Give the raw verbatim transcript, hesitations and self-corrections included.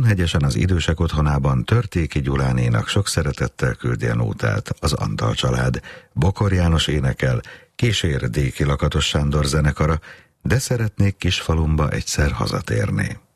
Kunhegyesen az idősek otthonában Törtéki Gyulánénak sok szeretettel küldi a nótát az Antal család. Bokor János énekel, kísér Déki Lakatos Sándor zenekara, de szeretnék Kisfalumba egyszer hazatérni.